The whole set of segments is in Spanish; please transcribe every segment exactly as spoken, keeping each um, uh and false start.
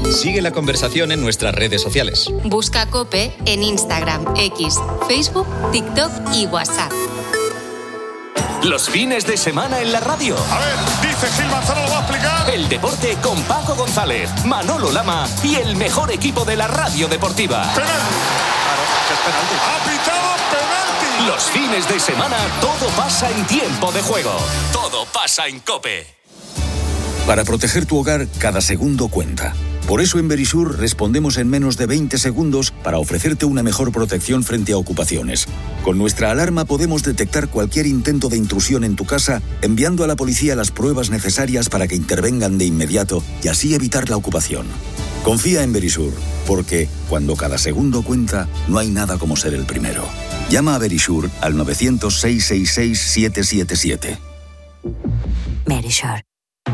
Sigue la conversación en nuestras redes sociales. Busca COPE en Instagram, X, Facebook, TikTok y WhatsApp. Los fines de semana en la radio. A ver, dice Gil Manzano, lo va a explicar. El deporte con Paco González, Manolo Lama y el mejor equipo de la radio deportiva. Penalti. Claro, es penalti. Ha pitado penalti. Los fines de semana todo pasa en tiempo de juego. Todo pasa en COPE. Para proteger tu hogar, cada segundo cuenta. Por eso en Verisur respondemos en menos de veinte segundos para ofrecerte una mejor protección frente a ocupaciones. Con nuestra alarma podemos detectar cualquier intento de intrusión en tu casa, enviando a la policía las pruebas necesarias para que intervengan de inmediato y así evitar la ocupación. Confía en Verisur, porque cuando cada segundo cuenta, no hay nada como ser el primero. Llama a Verisur al nueve cero cero, seis seis seis, siete siete siete. Verisur.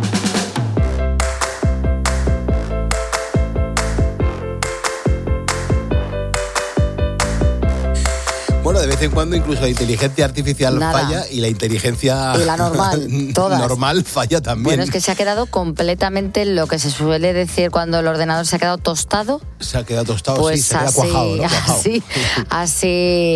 Bueno, de vez en cuando incluso la inteligencia artificial Nada. falla y la inteligencia y la normal, todas. normal falla también. Bueno, es que se ha quedado completamente lo que se suele decir cuando el ordenador se ha quedado tostado. Se ha quedado tostado, pues sí, se así, queda cuajado, ¿no? Cuajado. Así, así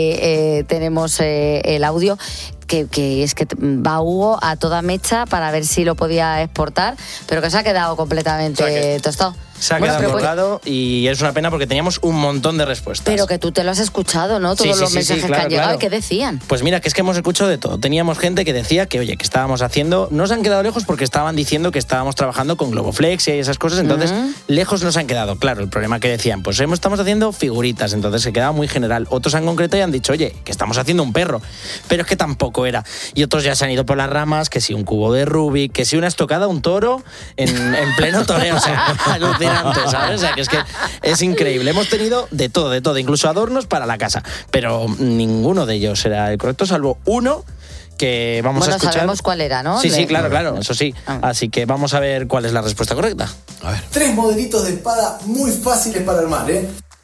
eh, tenemos eh, el audio. Que, que es que va Hugo a toda mecha para ver si lo podía exportar, pero que se ha quedado completamente o sea que tostado. Se ha bueno, quedado borrado pues, y es una pena porque teníamos un montón de respuestas. Pero que tú te lo has escuchado, ¿no? Todos sí, sí, los sí, mensajes sí, claro, que han claro. llegado, ¿qué decían? Pues mira, que es que hemos escuchado de todo. Teníamos gente que decía que, oye, que estábamos haciendo... No se han quedado lejos porque estaban diciendo que estábamos trabajando con Globoflex y esas cosas, entonces uh-huh. lejos nos han quedado. Claro, el problema que decían, pues estamos haciendo figuritas, entonces se quedaba muy general. Otros han concreto y han dicho, oye, que estamos haciendo un perro. Pero es que tampoco era. Y otros ya se han ido por las ramas, que si un cubo de Rubik, que si una estocada, un toro en, en pleno toreo. O sea, alucinante, ¿sabes? O sea, que es que es increíble. Hemos tenido de todo, de todo, incluso adornos para la casa. Pero ninguno de ellos era el correcto, salvo uno que vamos bueno, a escuchar. Sabemos cuál era, ¿no? Sí, de... sí, claro, claro, eso sí. Ah. Así que vamos a ver cuál es la respuesta correcta. A ver. Tres modelitos de espada muy fáciles para armar, ¿eh?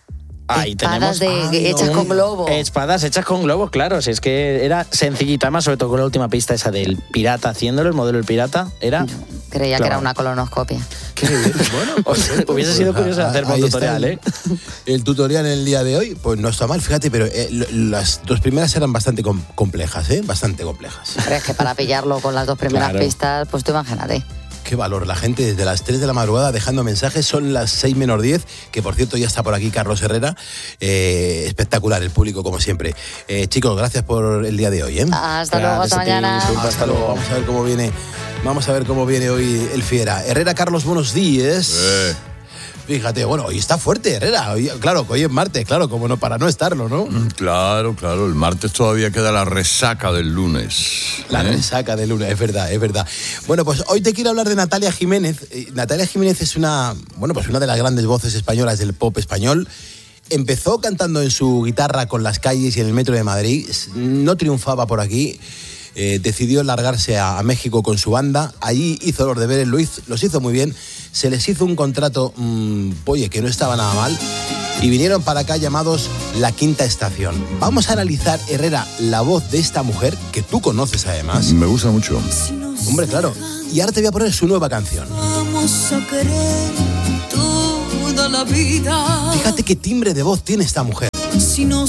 Ahí espadas tenemos de, hechas con globo. Espadas hechas con globo, claro. Si es que era sencillito. Además, sobre todo con la última pista esa del pirata haciéndolo, el modelo del pirata, era... Yo creía claro. que era una colonoscopia. Qué bien, bueno. Pues, hubiese pues, sido curioso hacer un tutorial, el, ¿eh? El tutorial en el día de hoy, pues no está mal, fíjate, pero eh, las dos primeras eran bastante com- complejas, ¿eh? Bastante complejas. Pero es que para pillarlo con las dos primeras claro. pistas, pues tú imagínate. Qué valor, la gente desde las tres de la madrugada dejando mensajes, son las seis menos diez, que por cierto ya está por aquí Carlos Herrera, eh, espectacular el público como siempre. Eh, chicos, gracias por el día de hoy, ¿eh? Hasta luego, hasta mañana. Hasta, hasta luego, vamos a ver cómo viene, vamos a ver cómo viene hoy el Fiera. Herrera, Carlos, buenos días. Eh. Fíjate, bueno, hoy está fuerte Herrera, hoy, claro, hoy es martes, claro, como no, para no estarlo, ¿no? Claro, claro, el martes todavía queda la resaca del lunes. La ¿eh? resaca del lunes, es verdad, es verdad. Bueno, pues hoy te quiero hablar de Natalia Jiménez. Natalia Jiménez es una, bueno, pues una de las grandes voces españolas del pop español. Empezó cantando en su guitarra con Las Calles y en el metro de Madrid, no triunfaba por aquí. Eh, decidió largarse a, a México con su banda, allí hizo los deberes, lo hizo, los hizo muy bien, se les hizo un contrato, mmm, oye, que no estaba nada mal, y vinieron para acá llamados La Quinta Estación. Vamos a analizar, Herrera, la voz de esta mujer, que tú conoces además. Me gusta mucho. Hombre, claro, y ahora te voy a poner su nueva canción. Vamos a querer toda la vida. Fíjate qué timbre de voz tiene esta mujer. Si nos